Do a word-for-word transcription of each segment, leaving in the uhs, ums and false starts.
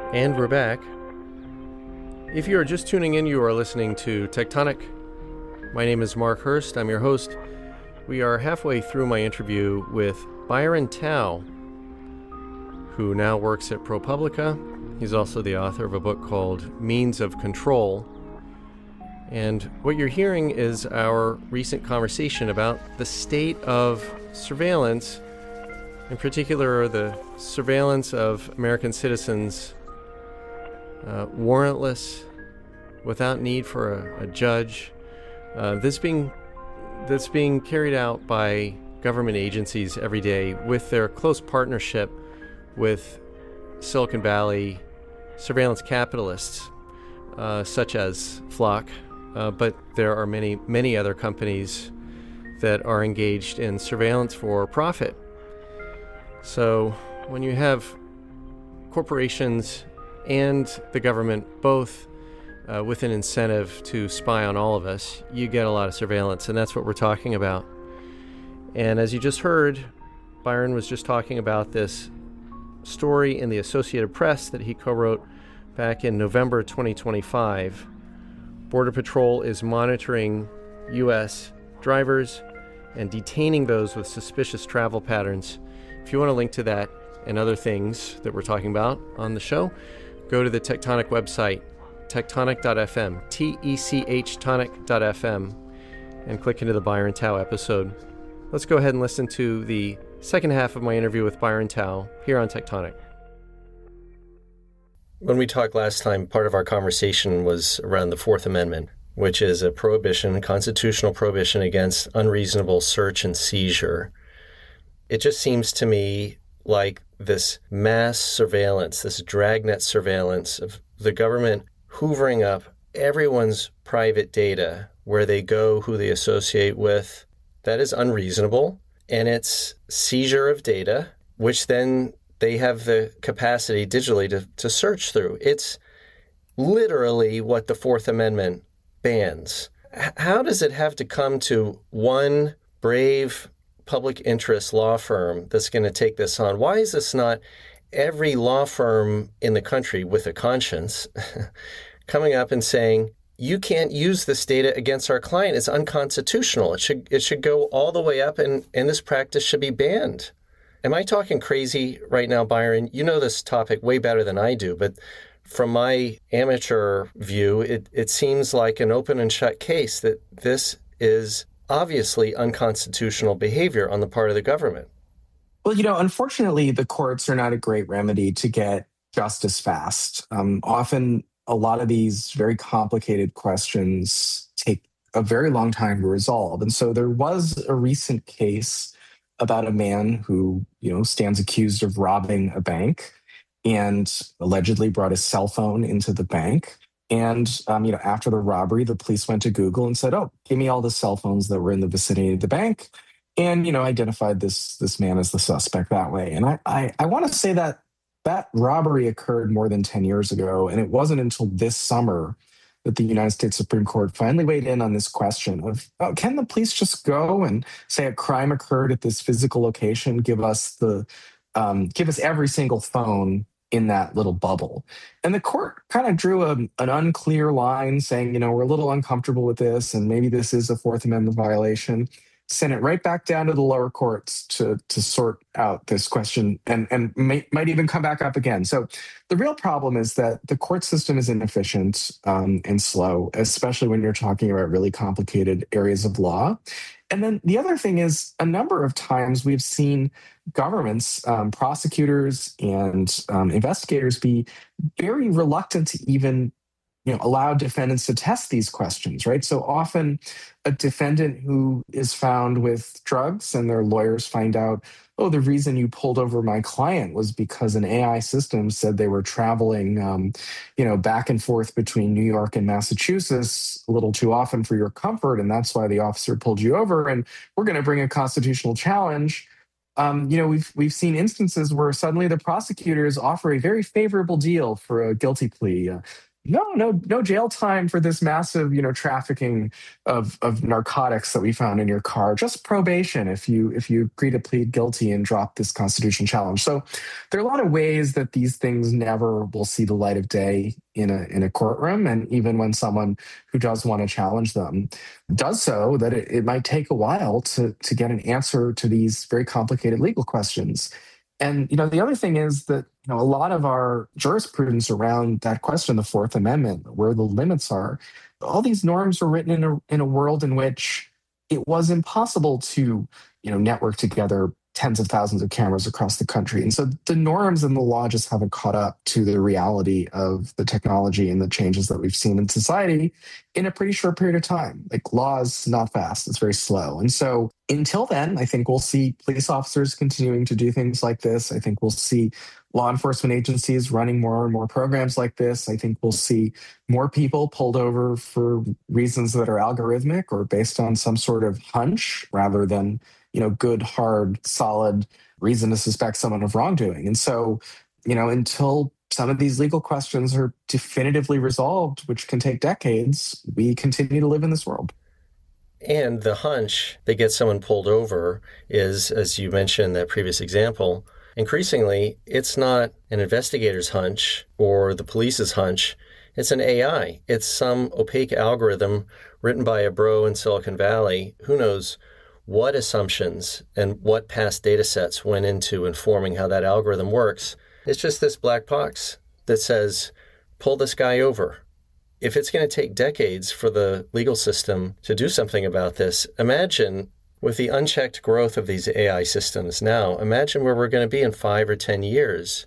And we're back. If you are just tuning in, you are listening to Tectonic. My name is Mark Hurst. I'm your host. We are halfway through my interview with Byron Tao, who now works at ProPublica. He's also the author of a book called Means of Control. And what you're hearing is our recent conversation about the state of surveillance, in particular the surveillance of American citizens, uh, warrantless, without need for a, a judge. Uh, this being that's being carried out by government agencies every day with their close partnership with Silicon Valley surveillance capitalists, uh, such as Flock. Uh, but there are many, many other companies that are engaged in surveillance for profit. So when you have corporations and the government both uh, with an incentive to spy on all of us, you get a lot of surveillance, and that's what we're talking about. And as you just heard, Byron was just talking about this story in the Associated Press that he co-wrote back in November twenty twenty-five. Border Patrol is monitoring U S drivers and detaining those with suspicious travel patterns. If you want to link to that and other things that we're talking about on the show, go to the Tectonic website, tectonic dot f m, T E C H tonic dot f m, and click into the Byron Tao episode. Let's go ahead and listen to the second half of my interview with Byron Tao here on Tectonic. When we talked last time, part of our conversation was around the Fourth Amendment, which is a prohibition, constitutional prohibition against unreasonable search and seizure. It just seems to me like this mass surveillance, this dragnet surveillance of the government hoovering up everyone's private data, where they go, who they associate with, that is unreasonable. And it's seizure of data, which then they have the capacity digitally to, to search through. It's literally what the Fourth Amendment bans. H- how does it have to come to one brave public interest law firm that's going to take this on? Why is this not every law firm in the country with a conscience coming up and saying, you can't use this data against our client. It's unconstitutional. It should it should go all the way up, and, and this practice should be banned. Am I talking crazy right now, Byron? You know this topic way better than I do, but from my amateur view, it, it seems like an open and shut case that this is obviously unconstitutional behavior on the part of the government. Well, you know, unfortunately, the courts are not a great remedy to get justice fast. Um, often, a lot of these very complicated questions take a very long time to resolve. And so there was a recent case about a man who, you know, stands accused of robbing a bank and allegedly brought his cell phone into the bank. And, um, you know, after the robbery, the police went to Google and said, oh, give me all the cell phones that were in the vicinity of the bank. And, you know, identified this this man as the suspect that way. And I, I, I want to say that that robbery occurred more than ten years ago. And it wasn't until this summer that the United States Supreme Court finally weighed in on this question of, oh, can the police just go and say a crime occurred at this physical location, give us the, um, give us every single phone in that little bubble? And the court kind of drew a, an unclear line saying, you know, we're a little uncomfortable with this, and maybe this is a Fourth Amendment violation. Sent it right back down to the lower courts to to sort out this question, and and may, might even come back up again. So the real problem is that the court system is inefficient um, and slow, especially when you're talking about really complicated areas of law. And then the other thing is, a number of times we've seen governments, um, prosecutors and um, investigators be very reluctant to even you know, allow defendants to test these questions, right? So often a defendant who is found with drugs and their lawyers find out, oh, the reason you pulled over my client was because an A I system said they were traveling, um, you know, back and forth between New York and Massachusetts a little too often for your comfort, and that's why the officer pulled you over, and we're going to bring a constitutional challenge. Um, you know, we've we've seen instances where suddenly the prosecutors offer a very favorable deal for a guilty plea. Uh, No, no, no jail time for this massive, you know, trafficking of of narcotics that we found in your car. Just probation if you if you agree to plead guilty and drop this constitutional challenge. So there are a lot of ways that these things never will see the light of day in a in a courtroom. And even when someone who does want to challenge them does so, that it, it might take a while to to get an answer to these very complicated legal questions. And you know, the other thing is that you know a lot of our jurisprudence around that question, the Fourth Amendment, where the limits are, all these norms were written in a in a world in which it was impossible to you know network together tens of thousands of cameras across the country. And so the norms and the law just haven't caught up to the reality of the technology and the changes that we've seen in society in a pretty short period of time. Like law is not fast, it's very slow. And so until then, I think we'll see police officers continuing to do things like this. I think we'll see law enforcement agencies running more and more programs like this. I think we'll see more people pulled over for reasons that are algorithmic or based on some sort of hunch rather than you know, good, hard, solid reason to suspect someone of wrongdoing. And so, you know, until some of these legal questions are definitively resolved, which can take decades, we continue to live in this world. And the hunch that gets someone pulled over is, as you mentioned in that previous example, increasingly, it's not an investigator's hunch or the police's hunch. It's an A I. It's some opaque algorithm written by a bro in Silicon Valley. Who knows what assumptions and what past data sets went into informing how that algorithm works. It's just this black box that says, pull this guy over. If it's going to take decades for the legal system to do something about this, imagine with the unchecked growth of these A I systems now, imagine where we're going to be in five or ten years.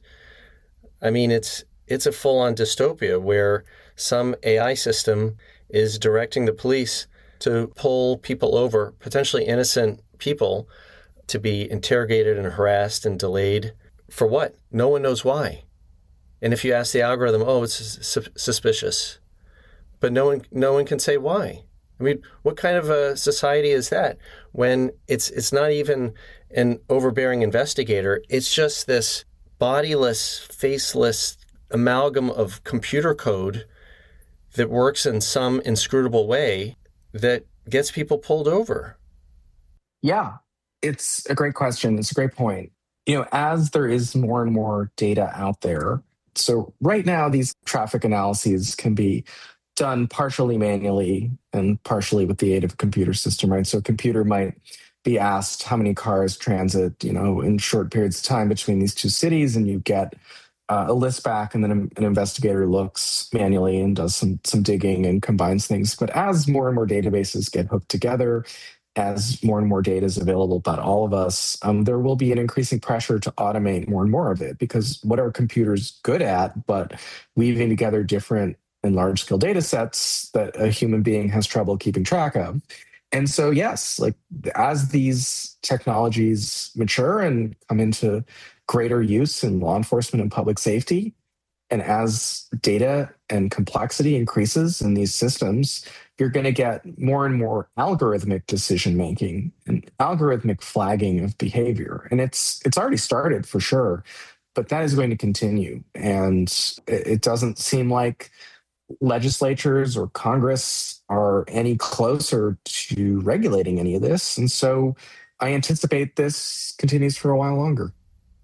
I mean, it's it's a full-on dystopia where some A I system is directing the police to pull people over, potentially innocent people, to be interrogated and harassed and delayed. For what? No one knows why. And if you ask the algorithm, oh, it's su- suspicious. But no one no one can say why. I mean, what kind of a society is that when it's it's not even an overbearing investigator, it's just this bodiless, faceless amalgam of computer code that works in some inscrutable way that gets people pulled over? Yeah, it's a great question. It's a great point. You know, as there is more and more data out there, so right now these traffic analyses can be done partially manually and partially with the aid of a computer system, right? So a computer might be asked how many cars transit, you know, in short periods of time between these two cities, and you get uh, a list back, and then an investigator looks manually and does some some digging and combines things. But as more and more databases get hooked together, as more and more data is available about all of us, um, there will be an increasing pressure to automate more and more of it, because what are computers good at but weaving together different and large-scale data sets that a human being has trouble keeping track of? And so, yes, like as these technologies mature and come into greater use in law enforcement and public safety, and as data and complexity increases in these systems, you're going to get more and more algorithmic decision making and algorithmic flagging of behavior. And it's it's already started for sure, but that is going to continue. And it, it doesn't seem like legislatures or Congress are any closer to regulating any of this. And so I anticipate this continues for a while longer.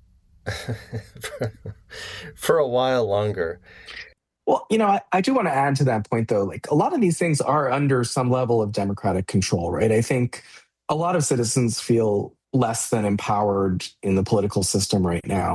For a while longer. Well, you know, I, I do want to add to that point, though. Like a lot of these things are under some level of democratic control, right? I think a lot of citizens feel less than empowered in the political system right now.